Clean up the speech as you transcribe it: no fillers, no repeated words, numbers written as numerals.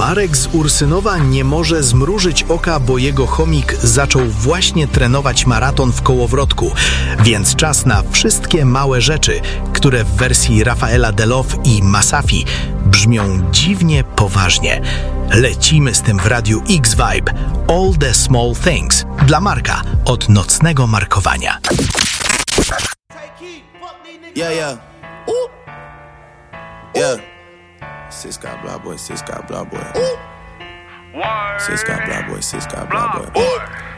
Marek z Ursynowa nie może zmrużyć oka, bo jego chomik zaczął właśnie trenować maraton w kołowrotku, więc czas na wszystkie małe rzeczy, które w wersji Rafaela Delof i Masafi brzmią dziwnie poważnie. Lecimy z tym w Radiu X-Vibe. All the Small Things dla Marka od nocnego markowania. Yeah, yeah. Ooh. Yeah. Six got blah boy, six got blah boy. Six got blah boy, six got blah boy.